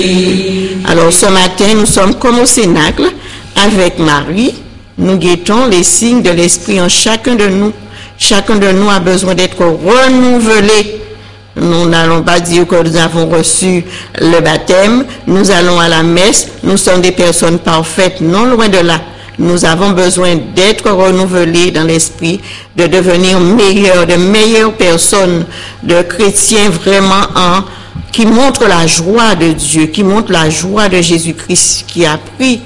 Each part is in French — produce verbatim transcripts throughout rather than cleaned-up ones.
Alors ce matin, nous sommes comme au Cénacle avec Marie. Nous guettons les signes de l'Esprit en chacun de nous. Chacun de nous a besoin d'être renouvelé. Nous n'allons pas dire que nous avons reçu le baptême. Nous allons à la messe. Nous sommes des personnes parfaites, non loin de là. Nous avons besoin d'être renouvelés dans l'esprit, de devenir meilleurs, de meilleures personnes, de chrétiens vraiment en, qui montrent la joie de Dieu, qui montrent la joie de Jésus-Christ, qui a pris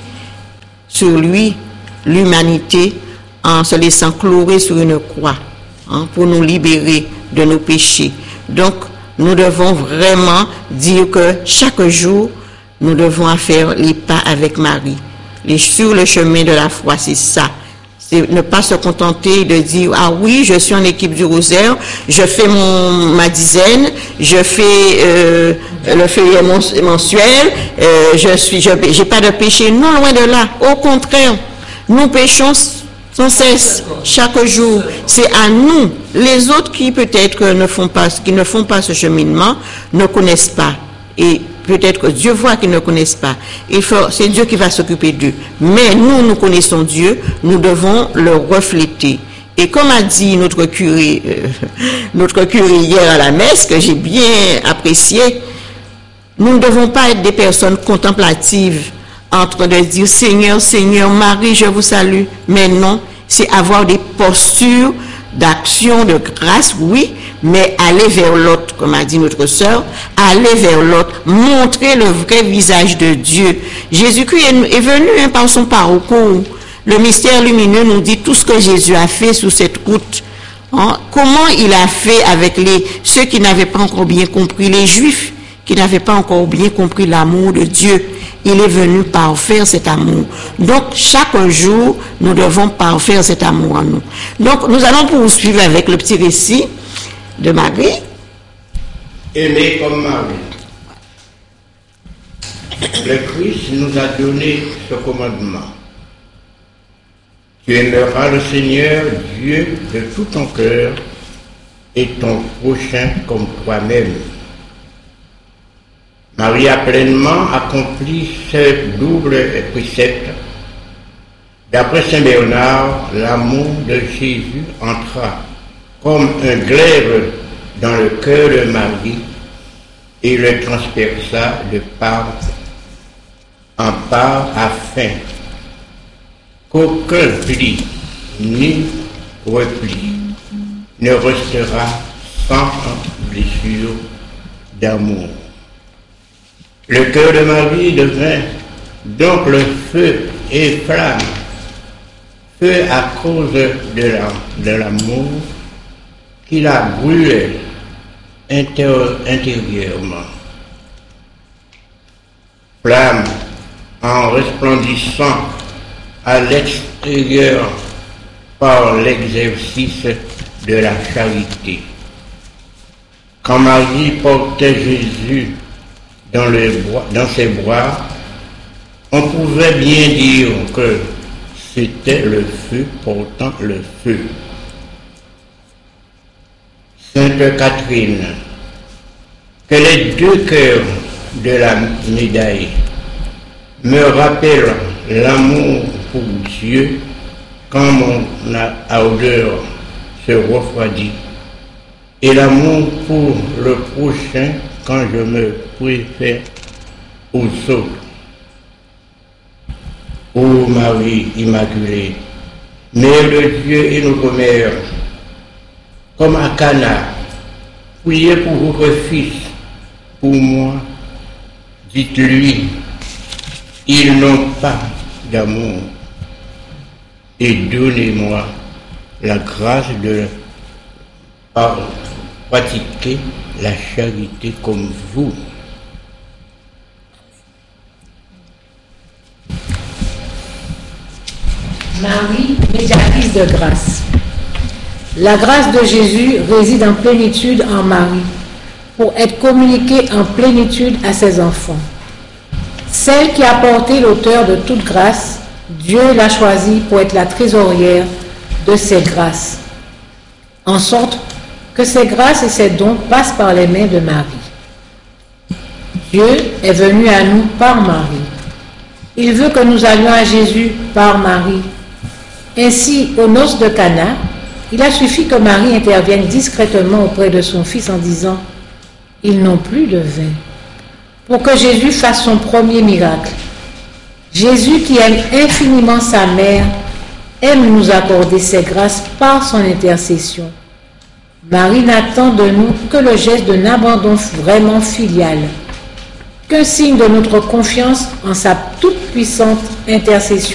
sur lui l'humanité en se laissant clouer sur une croix, hein, pour nous libérer de nos péchés. Donc, nous devons vraiment dire que chaque jour, nous devons faire les pas avec Marie. Les, sur le chemin de la foi, c'est ça. C'est ne pas se contenter de dire, ah oui, je suis en équipe du rosaire, je fais mon, ma dizaine, je fais euh, le feuillet mensuel, euh, je suis, je j'ai pas de péché. Non, loin de là. Au contraire, nous péchons sans cesse, chaque jour. C'est à nous. Les autres qui peut-être ne font pas, qui ne font pas ce cheminement, ne connaissent pas. Et peut-être que Dieu voit qu'ils ne connaissent pas. Il faut, c'est Dieu qui va s'occuper d'eux. Mais nous, nous connaissons Dieu, nous devons le refléter. Et comme a dit notre curé, euh, notre curé hier à la messe, que j'ai bien apprécié, nous ne devons pas être des personnes contemplatives en train de dire Seigneur, Seigneur, Marie, je vous salue. Mais non, c'est avoir des postures d'action, de grâce, oui, mais aller vers l'autre, comme a dit notre sœur, aller vers l'autre, montrer le vrai visage de Dieu. Jésus-Christ est, est venu hein, par son parcours. Le mystère lumineux nous dit tout ce que Jésus a fait sur cette route. Hein, comment il a fait avec les, ceux qui n'avaient pas encore bien compris, les Juifs qui n'avaient pas encore bien compris l'amour de Dieu. Il est venu parfaire cet amour. Donc, chaque jour, nous devons parfaire cet amour en nous. Donc, nous allons poursuivre avec le petit récit de Marie. Aimer comme Marie. Le Christ nous a donné ce commandement. Tu aimeras le Seigneur Dieu de tout ton cœur et ton prochain comme toi-même. Marie a pleinement accompli ce double précepte. D'après saint Bernard, l'amour de Jésus entra comme un glaive dans le cœur de Marie et le transperça de part en part afin qu'aucun pli ni repli ne restera sans blessure d'amour. Le cœur de Marie devint donc le feu et flamme, feu à cause de, la, de l'amour qui la brûlait inter, intérieurement. Flamme en resplendissant à l'extérieur par l'exercice de la charité. Quand Marie portait Jésus Dans, le bois, dans ses bras, on pouvait bien dire que c'était le feu portant le feu. Sainte Catherine, que les deux cœurs de la médaille me rappellent l'amour pour Dieu quand mon ardeur se refroidit et l'amour pour le prochain quand je me préfère aux autres. Ô Marie Immaculée, Mère de Dieu et notre Mère, comme à Cana, priez pour votre Fils, pour moi, dites-lui, ils n'ont pas d'amour, et donnez-moi la grâce de pratiquer la charité comme vous. Marie, médiatrice de grâce. La grâce de Jésus réside en plénitude en Marie, pour être communiquée en plénitude à ses enfants. Celle qui a porté l'auteur de toute grâce, Dieu l'a choisie pour être la trésorière de ses grâces, en sorte que ces grâces et ces dons passent par les mains de Marie. Dieu est venu à nous par Marie. Il veut que nous allions à Jésus par Marie. Ainsi, aux noces de Cana, il a suffi que Marie intervienne discrètement auprès de son fils en disant « Ils n'ont plus de vin » pour que Jésus fasse son premier miracle. Jésus, qui aime infiniment sa mère, aime nous accorder ses grâces par son intercession. Marie n'attend de nous que le geste d'un abandon vraiment filial, qu'un signe de notre confiance en sa toute-puissante intercession